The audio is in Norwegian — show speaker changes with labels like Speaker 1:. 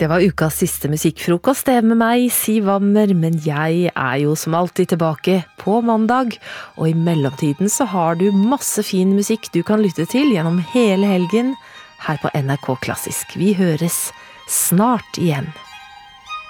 Speaker 1: Det var ukas siste musikkfrokost, det med meg, Siv Wammer, men jeg jo som alltid tilbake på mandag, og i mellomtiden så har du masse fin musikk du kan lytte til gjennom hele helgen her på NRK Klassisk. Vi høres snart igjen.